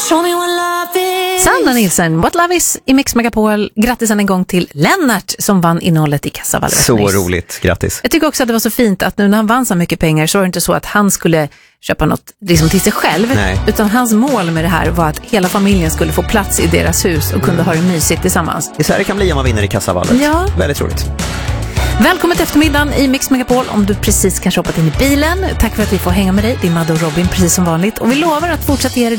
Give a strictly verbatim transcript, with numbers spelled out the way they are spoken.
Sanna Nilsson, What Love Is i Mix Megapol. Grattis en gång till Lennart som vann innehållet i Kassavalvet. Så roligt, grattis. Jag tycker också att det var så fint att nu när han vann så mycket pengar så var det inte så att han skulle köpa något liksom till sig själv. Nej. Utan hans mål med det här var att hela familjen skulle få plats i deras hus och kunde ha det mysigt tillsammans. Det är så här det kan bli om man vinner i Kassavalvet. Ja. Väldigt roligt. Välkommen till eftermiddagen i Mix Megapol om du precis kanske hoppat in i bilen. Tack för att vi får hänga med dig. Det är Madde och Robin precis som vanligt. Och vi lovar att fortsätta ge dig